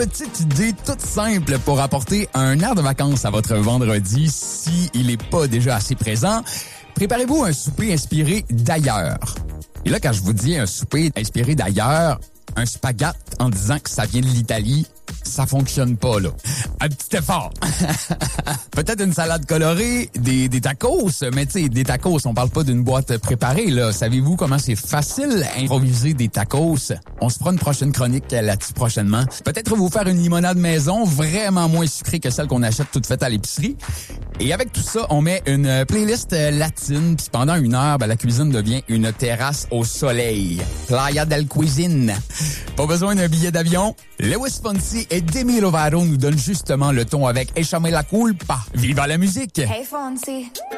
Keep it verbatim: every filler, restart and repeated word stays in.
petite idée toute simple pour apporter un air de vacances à votre vendredi si il n'est pas déjà assez présent. Préparez-vous un souper inspiré d'ailleurs. Et là, quand je vous dis un souper inspiré d'ailleurs, un spaghette en disant que ça vient de l'Italie, ça fonctionne pas, là. Un petit effort. Peut-être une salade colorée, des, des tacos, mais tu sais, des tacos, on parle pas d'une boîte préparée, là. Savez-vous comment c'est facile d'improviser des tacos? On se fera une prochaine chronique là-dessus prochainement. Peut-être vous faire une limonade maison, vraiment moins sucrée que celle qu'on achète toute faite à l'épicerie. Et avec tout ça, on met une playlist latine, puis pendant une heure, ben, la cuisine devient une terrasse au soleil. Playa del Cuisine. Pas besoin d'un billet d'avion. Lewis Fonsi et Demi Lovato nous donnent justement le ton avec Échame la culpa. Viva la musique! Hey Fonsi.